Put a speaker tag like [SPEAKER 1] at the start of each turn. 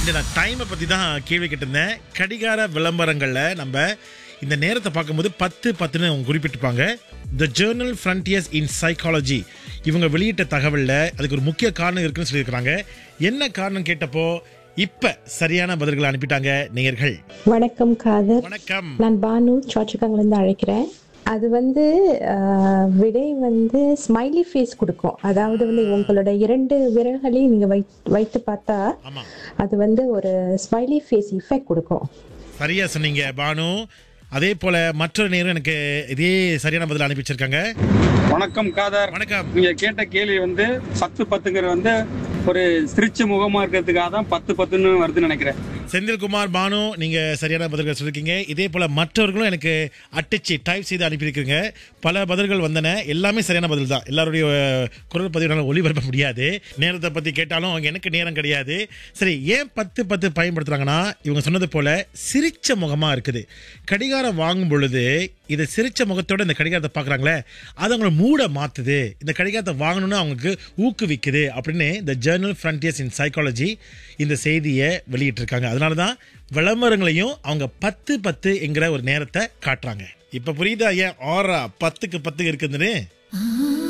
[SPEAKER 1] நான் டைமை பற்றி தான் கேள்வி கேட்டிருந்தேன். கடிகார விளம்பரங்களில் நம்ம இந்த நேரத்தை பார்க்கும்போது 10:10ன்னு அவங்க குறிப்பிட்டிருப்பாங்க. த ஜேர்னல் ஃப்ரண்டியர்ஸ் இன் சைக்காலஜி இவங்க வெளியிட்ட தகவலில் அதுக்கு ஒரு முக்கிய காரணம் இருக்குன்னு சொல்லியிருக்கிறாங்க. என்ன காரணம் கேட்டப்போ இப்ப சரியான பதில்களை அனுப்பிட்டாங்க நேயர்கள்.
[SPEAKER 2] வணக்கம் காதர்.
[SPEAKER 1] வணக்கம்.
[SPEAKER 2] நான் பானு சாச்சுக்காங்கிலிருந்து அழைக்கிறேன். அது விடை ஸ்மைலி ஃபேஸ் கொடுக்கும். அதாவது உங்களோட 2 விரல்களையும் நீங்க வைத்து பார்த்தா
[SPEAKER 1] ஆமா,
[SPEAKER 2] அது ஒரு ஸ்மைலி ஃபேஸ் இஃபெக்ட் கொடுக்கும்.
[SPEAKER 1] சரியா சொன்னீங்க பானு. அதே போல மற்றொரு நேரம் எனக்கு இதே சரியான பதில் அனுப்பி வச்சிருக்காங்க.
[SPEAKER 3] வணக்கம் காதர்.
[SPEAKER 1] வணக்கம்.
[SPEAKER 3] நீங்க கேட்ட கேள்வி 10:10ங்கிற ஒரு சிரிச்ச முகமா இருக்கிறதுக்காக தான் 10:10ன்னு வருதுன்னு நினைக்கிறேன்.
[SPEAKER 1] செந்தில்குமார், பானு, நீங்க சரியான பதில்கள் சொல்லிருக்கீங்க. இதே போல மற்றவர்களும் எனக்கு அட்டிச்சு டைப் செய்து அனுப்பியிருக்கீங்க. பல பதில்கள் வந்தன. எல்லாமே சரியான பதில் தான். எல்லாருடைய குரல் பதிவுனால ஒளிபரப்ப முடியாது. நேரத்தை பத்தி கேட்டாலும் எனக்கு நேரம் கிடையாது. சரி, ஏன் 10:10 பயன்படுத்துறாங்கன்னா இவங்க சொன்னது போல சிரிச்ச முகமா இருக்குது. கடிகாரம் வாங்கும் பொழுது இதை சிரிச்ச முகத்தோட இந்த கடிகாரத்தை பாக்குறாங்களே, அது அவங்கள மூட மாத்துது. இந்த கடிகாரத்தை வாங்கணும்னு அவங்களுக்கு ஊக்குவிக்குது அப்படின்னு இந்த ஜேர்னல் ஃப்ரண்டியர்ஸ் இன் சைக்காலஜி இந்த செய்தியை வெளியிட்டிருக்காங்க. அதனாலதான் விளம்பரங்களையும் அவங்க 10:10 என்கிற ஒரு நேரத்தை காட்டுறாங்க. இப்ப புரியுதா ஏன் ஆரா 10க்கு 10 இருக்குதுன்னு?